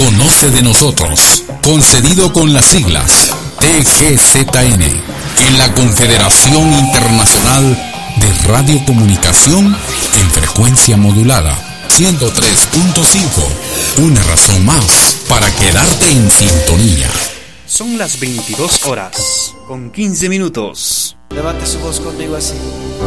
Conoce de nosotros, concedido con las siglas TGZN, en la Confederación Internacional de Radiocomunicación en frecuencia modulada 103.5. Una razón más para quedarte en sintonía. Son las 22 horas con 15 minutos. Levante su voz conmigo así.